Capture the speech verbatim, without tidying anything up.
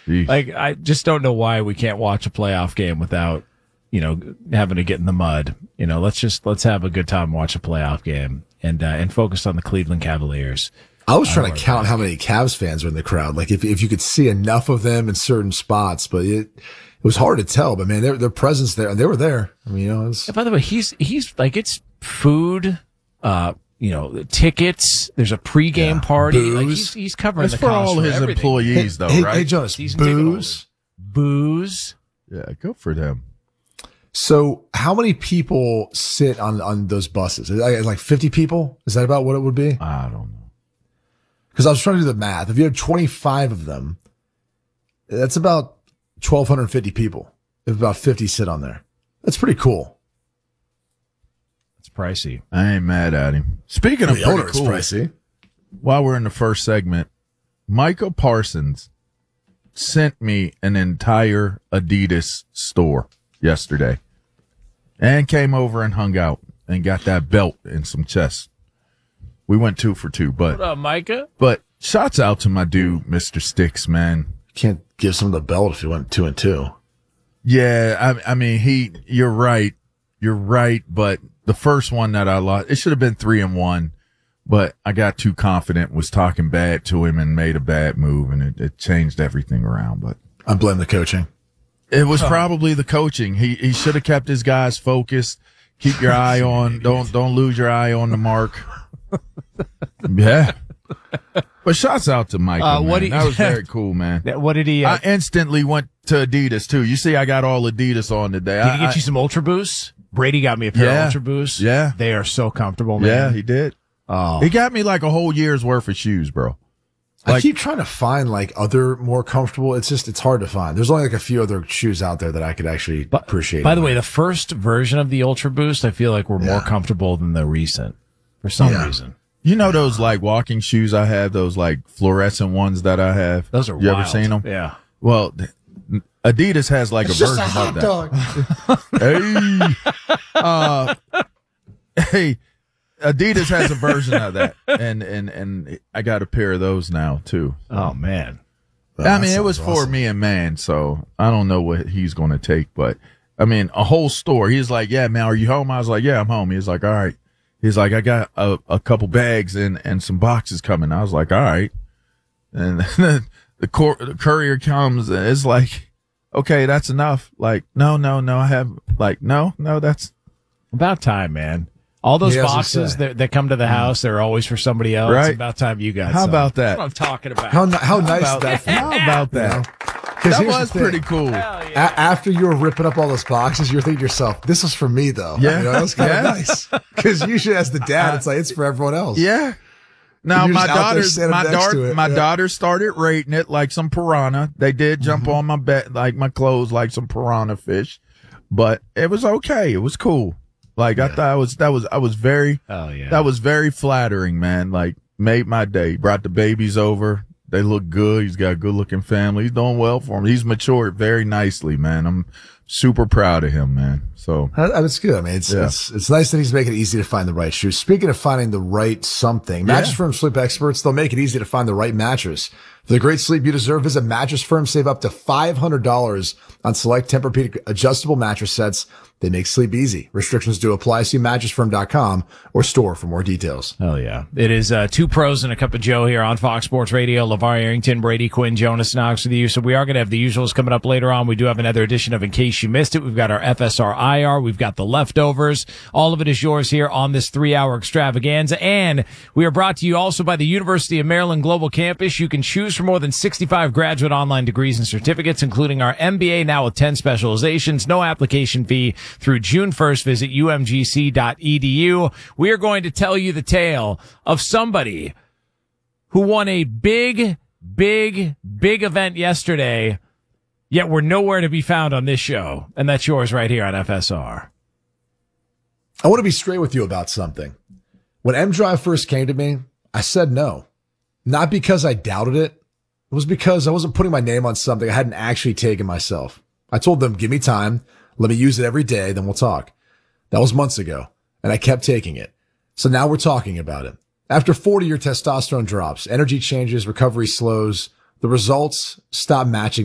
Yeesh. Like, I just don't know why we can't watch a playoff game without, you know, having to get in the mud. You know, let's just let's have a good time, watch a playoff game, and uh, and focus on the Cleveland Cavaliers. I was trying to count how many Cavs fans were in the crowd. Like if if you could see enough of them in certain spots, but it it was hard to tell. But man, their their presence there, and they were there. I mean, you know. It was, And by the way, he's he's like it's food, uh, you know, tickets. There's a pregame Yeah. party. Booze. Like he's he's covering That's the for cost all for his everything. employees, though, hey, right? hey, Jonas, Season ticket booze. Booze. Yeah, go for them. So how many people sit on, on those buses? Is it like fifty people? Is that about what it would be? I don't know. Because I was trying to do the math. If you had twenty-five of them, that's about twelve fifty people. If about fifty sit on there. That's pretty cool. It's pricey. I ain't mad at him. Speaking of The pretty owner is cool, pricey. while we're in the first segment, Micah Parsons sent me an entire Adidas store yesterday and came over and hung out and got that belt and some chests. We went two for two, but What up, Micah? but shouts out to my dude, Mister Sticks, man. Can't give someone the belt if you went two and two. Yeah, I, I mean, he, you're right. You're right. But the first one that I lost, it should have been three and one, but I got too confident, was talking bad to him and made a bad move, and it, it changed everything around. But I blame the coaching. it was probably the coaching. He, he should have kept his guys focused. Keep your eye on, don't, don't lose your eye on the mark. Yeah. But shouts out to Mike. Uh, man. what do you- that was very cool, man. What did he? Uh, I instantly went to Adidas too. You see, I got all Adidas on today. did I, he get I- you some Ultra Boosts? Brady got me a pair Yeah. of Ultra Boosts. Yeah. They are so comfortable, man. Yeah, he did. Oh. He got me like a whole year's worth of shoes, bro. I Like- keep trying to find like other more comfortable. It's just, it's hard to find. There's only like a few other shoes out there that I could actually appreciate. By the way, the first version of the Ultra Boost, I feel like were more Yeah. comfortable than the recent for some Yeah. reason. You know those like walking shoes I have, those like fluorescent ones that I have? Those are You wild. ever seen them? Yeah. Well, th- Adidas has like a version of that. Hey, uh, hey, Adidas has a version of that, and and and I got a pair of those now too. Oh man. I mean, it was for me and man, so I don't know what he's going to take, but I mean, a whole store. He's like, "Yeah, man, are you home?" I was like, "Yeah, I'm home." He's like, "All right." He's like, "I got a, a couple bags and and some boxes coming." I was like, "All right," and then the, cor- the courier comes, and it's like, "Okay, that's enough." Like, no, no, no, I have like, no, no, that's About time, man. All those He has to boxes say. that, that come to the house, they're always for somebody else. Right. It's about time you got How some. about that? That's what I'm talking about. How, ni- how nice about, is that? how about that? Because That was pretty cool. A- after you were ripping up all those boxes, you're thinking to yourself, this was for me though. Yeah. You know, that was kind of Yeah. nice. Because usually as the dad, it's like, it's for everyone else. Yeah. Now You're my just out there daughter's standing my next to daughter it, my yeah. daughter started rating it like some piranha. They did jump Mm-hmm. on my bed like my clothes like some piranha fish, but it was okay. It was cool. Like I thought it was that was I was very Oh yeah. that was very flattering, man. Like made my day. Brought the babies over. They look good. He's got a good looking family. He's doing well for him. He's matured very nicely, man. I'm super proud of him, man. So That- That's good. I mean, it's, Yeah. it's, it's nice that he's making it easy to find the right shoe. Speaking of finding the right something, Mattress Firm sleep experts, they'll make it easy to find the right mattress. For the great sleep you deserve, visit Mattress Firm, save up to five hundred dollars on select Tempur-Pedic adjustable mattress sets. They make sleep easy. Restrictions do apply. See mattress firm dot com or store for more details. Oh yeah. It is uh, two pros and a cup of Joe here on Fox Sports Radio. LeVar Arrington, Brady Quinn, Jonas Knox with you. So we are going to have the usuals coming up later on. We do have another edition of In Case You Missed It. We've got our F S R I R. We've got the leftovers. All of it is yours here on this three-hour extravaganza. And we are brought to you also by the University of Maryland Global Campus. You can choose from more than sixty-five graduate online degrees and certificates, including our M B A now with ten specializations. No application fee through June first. Visit U M G C dot E D U. We are going to tell you the tale of somebody who won a big, big, big event yesterday, yet we're nowhere to be found on this show. And that's yours right here on F S R. I want to be straight with you about something. When M Drive first came to me, I said no. Not because I doubted it. It was because I wasn't putting my name on something I hadn't actually taken myself. I told them, give me time. Let me use it every day. Then we'll talk. That was months ago. And I kept taking it. So now we're talking about it. After forty, your testosterone drops, energy changes, recovery slows. The results stop matching